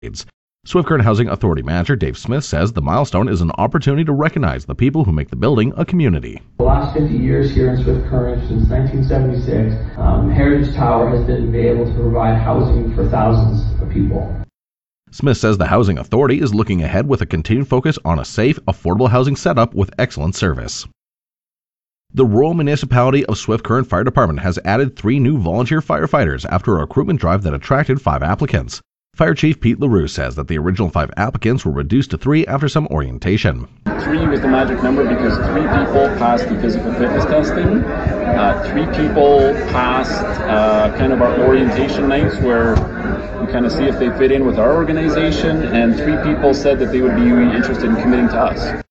Swift Current Housing Authority Manager Dave Smith says the milestone is an opportunity to recognize the people who make the building a community. The last 50 years here in Swift Current, since 1976, Heritage Tower has been able to provide housing for thousands of people. Smith says the Housing Authority is looking ahead with a continued focus on a safe, affordable housing setup with excellent service. The Rural Municipality of Swift Current Fire Department has added 3 new volunteer firefighters after a recruitment drive that attracted 5 applicants. Fire Chief Pete LaRue says that the original 5 applicants were reduced to 3 after some orientation. 3 was the magic number because 3 people passed the physical fitness testing. 3 people passed kind of our orientation nights where we kind of see if they fit in with our organization, and 3 people said that they would be interested in committing to us.